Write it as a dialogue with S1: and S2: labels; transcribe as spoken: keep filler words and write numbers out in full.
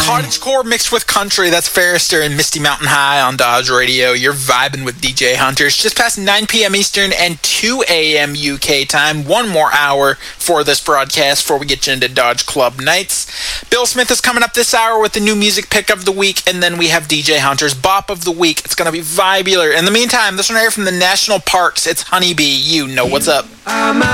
S1: Cottagecore mixed with country. That's Forrester and Misty Mountain High on Dodge Radio. You're vibing with D J Hunters. Just past nine p.m. Eastern and two a.m. U K time. One more hour for this broadcast before we get you into Dodge Club Nights. Bill Smith is coming up this hour with the new music pick of the week, and then we have D J Hunters Bop of the Week. It's going to be vibular. In the meantime, this one right here from the National Parks. It's Honeybee. You know what's up.